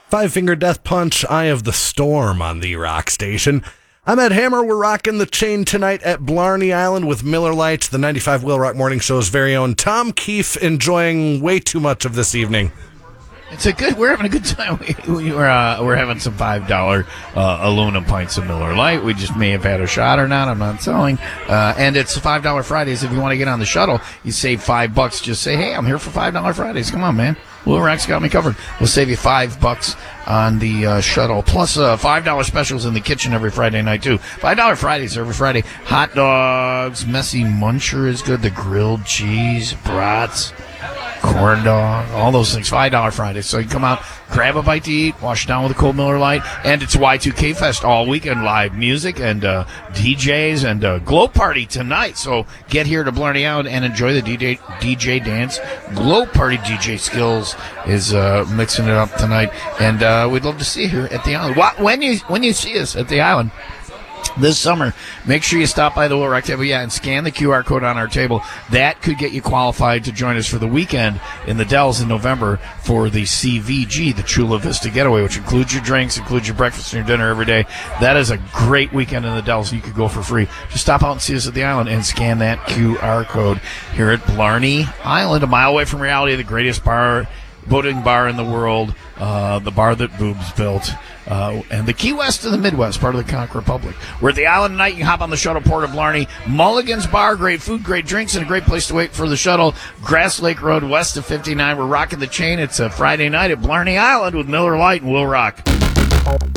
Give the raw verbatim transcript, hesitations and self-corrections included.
Five Finger Death Punch, Eye of the Storm on the Rock Station. I'm Ed Hammer. We're rocking the chain tonight at Blarney Island with Miller Lite, the ninety-five Wheel Rock Morning Show's very own Tom Keefe, enjoying way too much of this evening. It's a good. We're having a good time. We, we were uh, we're having some five dollar uh, aluminum pints of Miller Lite. We just may have had a shot or not. I'm not telling. Uh, and it's five dollar Fridays. If you want to get on the shuttle, you save five bucks. Just say, hey, I'm here for five dollar Fridays. Come on, man. Wheel Rock's got me covered. We'll save you five bucks on the uh, shuttle. Plus uh, five dollar specials in the kitchen every Friday night too. Five dollar Fridays every Friday. Hot dogs, messy muncher is good. The grilled cheese, brats. Corn dog, all those things, five dollar Fridays. So you come out, grab a bite to eat, wash it down with a cold Miller Lite, and it's Y two K Fest all weekend, live music and uh, D Js and uh, Glow Party tonight. So get here to Blarney Island and enjoy the D J, D J dance. Glow Party D J Skills is uh, mixing it up tonight, and uh, we'd love to see you here at the island. When you when you see us at the island this summer, make sure you stop by the Wheel Rock table, yeah, and scan the Q R code on our table. That could get you qualified to join us for the weekend in the Dells in November for the C V G, the Chula Vista Getaway, which includes your drinks, includes your breakfast and your dinner every day. That is a great weekend in the Dells. You could go for free. Just stop out and see us at the island and scan that Q R code here at Blarney Island, a mile away from reality, the greatest bar, boating bar in the world, uh, the bar that Boobs built. Uh, and the Key West of the Midwest, part of the Conch Republic. We're at the island tonight. You can hop on the shuttle port of Blarney. Mulligan's Bar, great food, great drinks, and a great place to wait for the shuttle. Grass Lake Road, west of fifty-nine. We're rocking the chain. It's a Friday night at Blarney Island with Miller Lite and Will Rock.